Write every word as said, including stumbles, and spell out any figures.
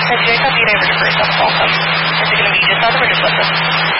said Jacob, you never first up welcome. Is it going to be just on or just with us?